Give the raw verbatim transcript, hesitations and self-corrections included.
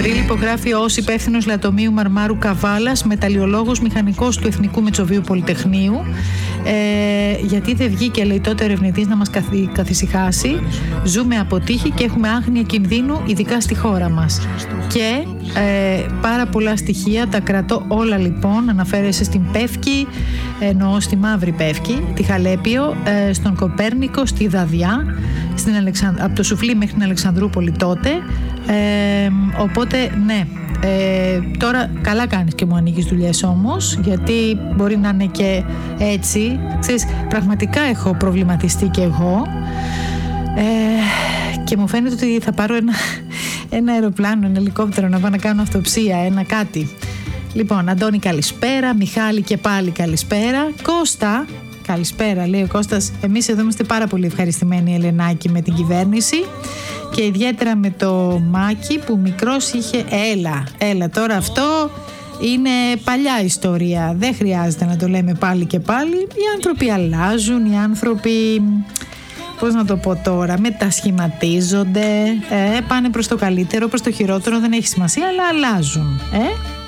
Γαβρίλη υπογράφει ως υπεύθυνος λατομείου Μαρμάρου Καβάλας, μεταλλιολόγος μηχανικός του Εθνικού Μετσοβίου Πολυτεχνείου. Ε, γιατί δεν βγήκε, λέει, τότε ο ερευνητής να μας καθη, καθησυχάσει. Ζούμε από τύχη και έχουμε άγνοια κινδύνου, ειδικά στη χώρα μας. Και ε, πάρα πολλά στοιχεία, τα κρατώ όλα λοιπόν. Αναφέρεσαι στην Πεύκη, εννοώ στη Μαύρη Πεύκη, τη Χαλέπιο, ε, στον Κοπέρνικο, στη Δαδιά, στην Αλεξαν... από το Σουφλί μέχρι την Αλεξανδρούπολη τότε. Ε, οπότε ναι, ε, τώρα καλά κάνεις και μου ανοίγεις δουλειές όμως, γιατί μπορεί να είναι και έτσι. Ξέρεις, πραγματικά έχω προβληματιστεί και εγώ, ε, και μου φαίνεται ότι θα πάρω ένα, ένα αεροπλάνο, ένα ελικόπτερο να πάω να κάνω αυτοψία, ένα κάτι. Λοιπόν, Αντώνη καλησπέρα, Μιχάλη και πάλι καλησπέρα, Κώστα καλησπέρα, λέει ο Κώστας. Εμείς εδώ είμαστε πάρα πολύ ευχαριστημένοι, Ελενάκη, με την κυβέρνηση και ιδιαίτερα με το Μάκη που μικρός είχε. Έλα, έλα τώρα, αυτό είναι παλιά ιστορία, δεν χρειάζεται να το λέμε πάλι και πάλι. Οι άνθρωποι αλλάζουν, οι άνθρωποι, πώς να το πω τώρα, μετασχηματίζονται, ε, πάνε προς το καλύτερο, προς το χειρότερο, δεν έχει σημασία, αλλά αλλάζουν, ε.